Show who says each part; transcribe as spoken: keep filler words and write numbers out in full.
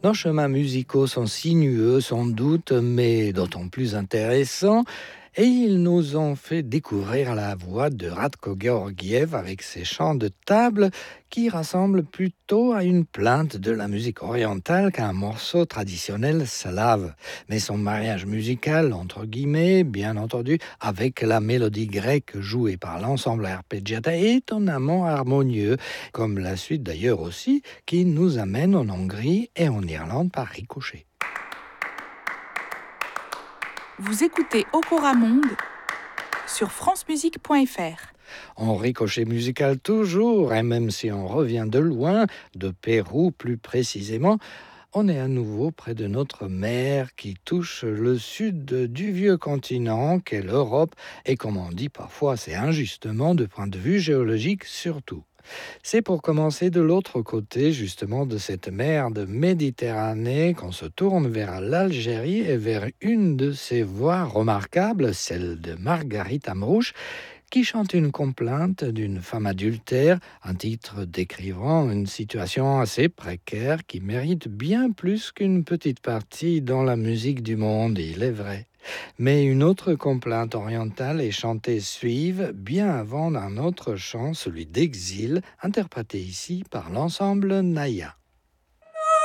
Speaker 1: Nos chemins musicaux sont sinueux sans doute, mais d'autant plus intéressants. Et ils nous ont fait découvrir la voix de Radko Georgiev avec ses chants de table qui rassemblent plutôt à une plainte de la musique orientale qu'à un morceau traditionnel slave. Mais son mariage musical, entre guillemets, bien entendu, avec la mélodie grecque jouée par l'ensemble arpeggiata est étonnamment harmonieux, comme la suite d'ailleurs aussi, qui nous amène en Hongrie et en Irlande par ricochet.
Speaker 2: Vous écoutez Okora Monde sur francemusique point f r.
Speaker 1: En ricochet musical toujours, et même si on revient de loin, de Pérou plus précisément, on est à nouveau près de notre mer qui touche le sud du vieux continent qu'est l'Europe, et comme on dit parfois c'est injustement de point de vue géologique surtout. C'est pour commencer de l'autre côté justement de cette mer de Méditerranée qu'on se tourne vers l'Algérie et vers une de ses voix remarquables, celle de Marguerite Amrouche, qui chante une complainte d'une femme adultère, un titre décrivant une situation assez précaire qui mérite bien plus qu'une petite partie dans la musique du monde, il est vrai. Mais une autre complainte orientale est chantée suive bien avant d'un autre chant, celui d'Exil, interprété ici par l'ensemble Naya.